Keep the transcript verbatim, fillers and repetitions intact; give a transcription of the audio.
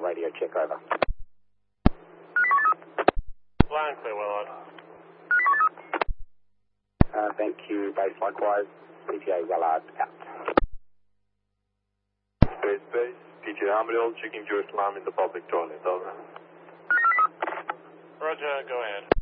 radio check, over. Loud and clear, Willard. Uh, thank you, base likewise. P T A Willard out. Space base, P T A Armadale, checking Jewish alarm in the public toilet, over. Roger, go ahead.